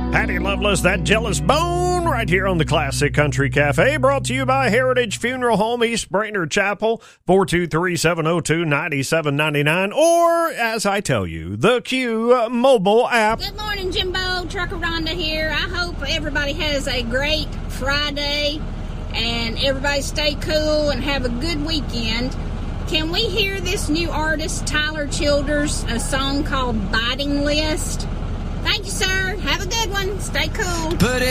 Patty Loveless, That Jealous Bone, right here on the Classic Country Cafe, brought to you by Heritage Funeral Home, East Brainerd Chapel, 423-702-9799, or, as I tell you, the Q mobile app. Good morning, Jimbo. Trucker Rhonda here. I hope everybody has a great Friday, and everybody stay cool and have a good weekend. Can we hear this new artist, Tyler Childers, a song called Biting List? Thank you, sir. Have a good one. Stay cool.